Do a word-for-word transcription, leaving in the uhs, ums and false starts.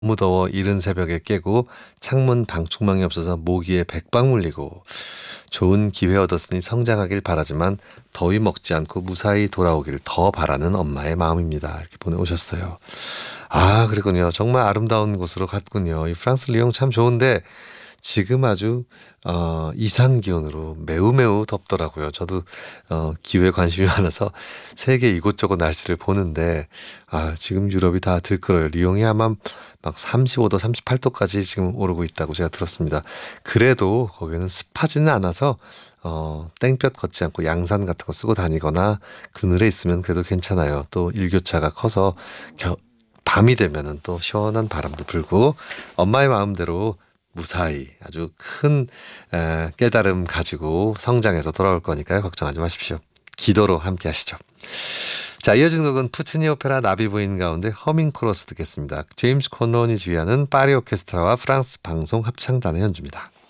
무더워 이른 새벽에 깨고 창문 방충망이 없어서 모기에 백방 물리고 좋은 기회 얻었으니 성장하길 바라지만 더위 먹지 않고 무사히 돌아오길 더 바라는 엄마의 마음입니다. 이렇게 보내오셨어요. 아, 그렇군요. 정말 아름다운 곳으로 갔군요. 이 프랑스 리옹 참 좋은데 지금 아주 어, 이상 기온으로 매우 매우 덥더라고요. 저도 어, 기후에 관심이 많아서 세계 이곳저곳 날씨를 보는데 아, 지금 유럽이 다 들끓어요. 리옹이 아마 막 삼십오 도, 삼십팔 도까지 지금 오르고 있다고 제가 들었습니다. 그래도 거기는 습하지는 않아서 어, 땡볕 걷지 않고 양산 같은 거 쓰고 다니거나 그늘에 있으면 그래도 괜찮아요. 또 일교차가 커서 겨, 밤이 되면은 또 시원한 바람도 불고 엄마의 마음대로 무사히 아주 큰 에, 깨달음 가지고 성장해서 돌아올 거니까요. 걱정하지 마십시오. 기도로 함께 하시죠. 자, 이어지는 곡은 푸치니 오페라 나비 부인 가운데 허밍 코러스 듣겠습니다. 제임스 콘론이 지휘하는 파리 오케스트라와 프랑스 방송 합창단의 연주입니다.